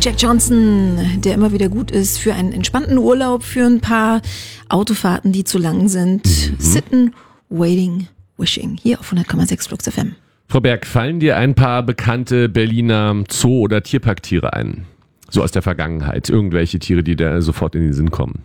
Jack Johnson, der immer wieder gut ist für einen entspannten Urlaub, für ein paar Autofahrten, die zu lang sind. Sitten, waiting, wishing. Hier auf 100,6 Flux FM. Frau Berg, fallen dir ein paar bekannte Berliner Zoo- oder Tierparktiere ein? So aus der Vergangenheit. Irgendwelche Tiere, die da sofort in den Sinn kommen.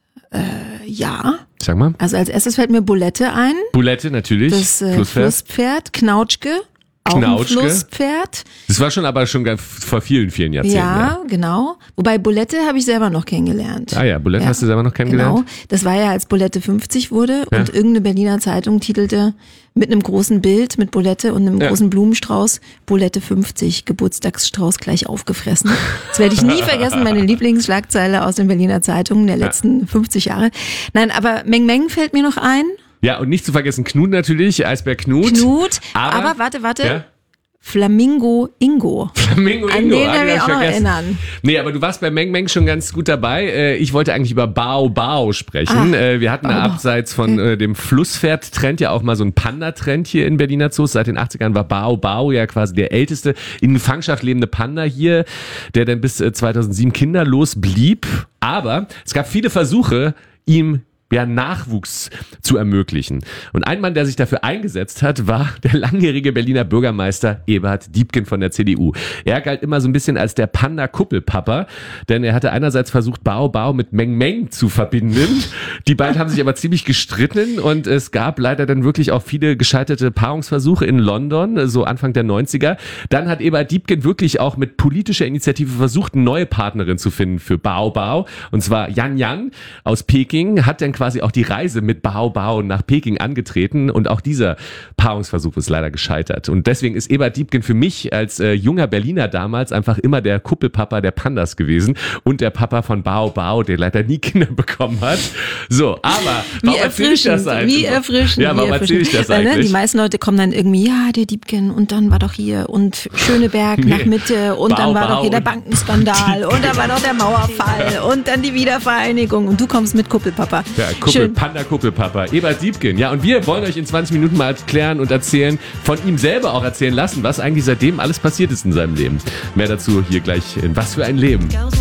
Ja. Sag mal. Also als erstes fällt mir Bulette ein. Bulette natürlich. Das Flusspferd. Knautschke. Auch ein Flusspferd. Das war schon vor vielen, vielen Jahrzehnten. Ja, genau. Wobei Bulette habe ich selber noch kennengelernt. Ah ja, Bulette hast du selber noch kennengelernt? Genau. Das war ja, als Bulette 50 wurde und irgendeine Berliner Zeitung titelte mit einem großen Bild mit Bulette und einem großen Blumenstrauß, Bulette 50, Geburtstagsstrauß gleich aufgefressen. Das werde ich nie vergessen, meine Lieblingsschlagzeile aus den Berliner Zeitungen der letzten 50 Jahre. Nein, aber Meng Meng fällt mir noch ein. Ja, und nicht zu vergessen Knut natürlich, Eisbär Knut. Aber warte. Ja? Flamingo Ingo. Flamingo Ingo. An den kann ich auch noch erinnern. Nee, aber du warst bei Meng Meng schon ganz gut dabei. Ich wollte eigentlich über Bao Bao sprechen. Wir hatten abseits von dem Flusspferd-Trend ja auch mal so einen Panda-Trend hier in Berliner Zoos. Seit den 80ern war Bao Bao ja quasi der älteste in Gefangenschaft lebende Panda hier, der dann bis 2007 kinderlos blieb. Aber es gab viele Versuche, ihm Nachwuchs zu ermöglichen. Und ein Mann, der sich dafür eingesetzt hat, war der langjährige Berliner Bürgermeister Eberhard Diepgen von der CDU. Er galt immer so ein bisschen als der Panda-Kuppelpapa, denn er hatte einerseits versucht, Bao Bao mit Meng Meng zu verbinden. Die beiden haben sich aber ziemlich gestritten und es gab leider dann wirklich auch viele gescheiterte Paarungsversuche in London, so Anfang der 90er. Dann hat Eberhard Diepgen wirklich auch mit politischer Initiative versucht, eine neue Partnerin zu finden für Bao Bao, und zwar Yan Yan aus Peking, hat dann quasi auch die Reise mit Bao Bao nach Peking angetreten und auch dieser Paarungsversuch ist leider gescheitert. Und deswegen ist Eberhard Diepgen für mich als junger Berliner damals einfach immer der Kuppelpapa der Pandas gewesen und der Papa von Bao Bao, der leider nie Kinder bekommen hat. So, aber warum erzähle ich das eigentlich? Wie erfrischend. Ja, warum erzähle ich das eigentlich? Weil, die meisten Leute kommen dann irgendwie, ja, der Diepgen und dann war doch hier und Schöneberg nach Mitte und dann war doch hier der Bankenskandal und dann war doch der Mauerfall und dann die Wiedervereinigung und du kommst mit Kuppelpapa. Ja, Panda-Kuppelpapa, Eberhard Diepgen. Ja, und wir wollen euch in 20 Minuten mal erklären und erzählen, von ihm selber auch erzählen lassen, was eigentlich seitdem alles passiert ist in seinem Leben. Mehr dazu hier gleich in Was für ein Leben.